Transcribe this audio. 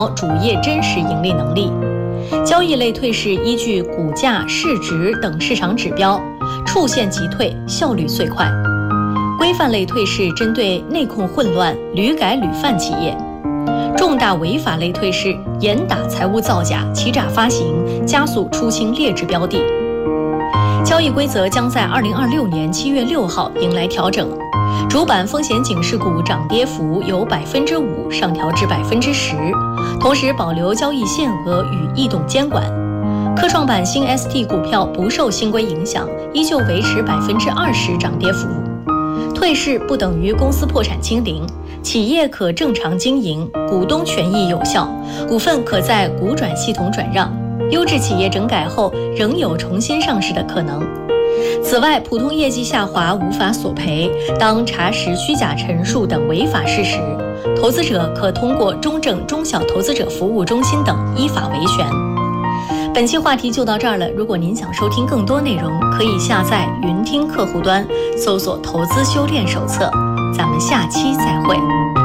主业真实盈利能力。交易类退市依据股价、市值等市场指标，触线即退，效率最快。规范类退市针对内控混乱、屡改屡犯企业。重大违法类退市严打财务造假、欺诈发行，加速出清劣质标的。交易规则将在2026年7月6号迎来调整，主板风险警示股涨跌幅由5%上调至10%，同时保留交易限额与异动监管。科创板新 ST 股票不受新规影响，依旧维持20%涨跌幅。退市不等于公司破产清零，企业可正常经营，股东权益有效，股份可在股转系统转让。优质企业整改后仍有重新上市的可能。此外，普通业绩下滑无法索赔，当查实虚假陈述等违法事实，投资者可通过中证中小投资者服务中心等依法维权。本期话题就到这儿了，如果您想收听更多内容，可以下载云听客户端，搜索投资修炼手册。咱们下期再会。